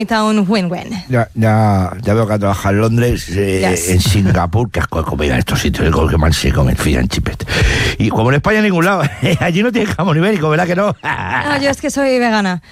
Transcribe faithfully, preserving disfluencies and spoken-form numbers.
Un win-win. Ya, ya, ya veo que ha trabajado en Londres, eh, Yes. en Singapur, que asco de comer en estos sitios, el que más se come fish and chips. Y como en España en ningún lado, allí no tiene jamón ibérico, ¿verdad que no? No, yo es que soy vegana.